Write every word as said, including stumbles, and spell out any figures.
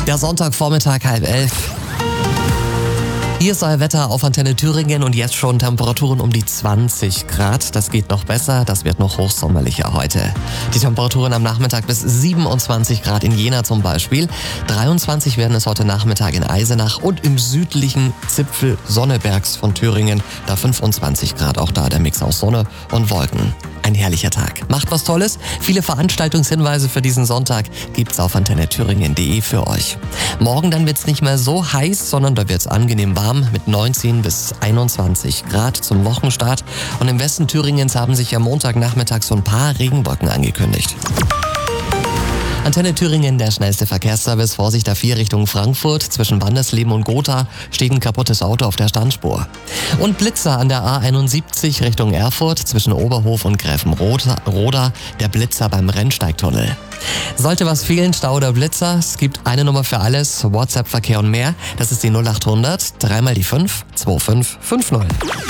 Der Sonntagvormittag, halb elf. Hier ist euer Wetter auf Antenne Thüringen und jetzt schon Temperaturen um die zwanzig Grad. Das geht noch besser, das wird noch hochsommerlicher heute. Die Temperaturen am Nachmittag bis siebenundzwanzig Grad in Jena zum Beispiel. dreiundzwanzig werden es heute Nachmittag in Eisenach und im südlichen Zipfel Sonnebergs von Thüringen. Da fünfundzwanzig Grad, auch da der Mix aus Sonne und Wolken. Ein herrlicher Tag. Macht was Tolles. Viele Veranstaltungshinweise für diesen Sonntag gibt's auf antenne thüringen punkt de für euch. Morgen dann wird's nicht mehr so heiß, sondern da wird's angenehm warm mit neunzehn bis einundzwanzig Grad zum Wochenstart. Und im Westen Thüringens haben sich am Montagnachmittag so ein paar Regenwolken angekündigt. Antenne Thüringen, der schnellste Verkehrsservice. Vorsicht A vier Richtung Frankfurt. Zwischen Wandersleben und Gotha steht ein kaputtes Auto auf der Standspur. Und Blitzer an der A einundsiebzig Richtung Erfurt. Zwischen Oberhof und Gräfenroda. Der Blitzer beim Rennsteigtunnel. Sollte was fehlen, Stau oder Blitzer, es gibt eine Nummer für alles. WhatsApp, Verkehr und mehr. Das ist die null acht hundert, dreimal die fünf, zwei fünf fünf null.